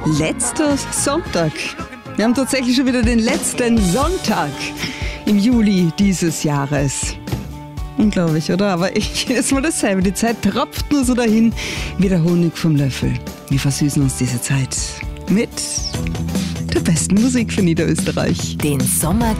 Letzter Sonntag. Wir haben tatsächlich schon wieder den letzten Sonntag im Juli dieses Jahres. Unglaublich, oder? Aber jedes Mal dasselbe. Die Zeit tropft nur so dahin wie der Honig vom Löffel. Wir versüßen uns diese Zeit mit der besten Musik für Niederösterreich. Den Sommer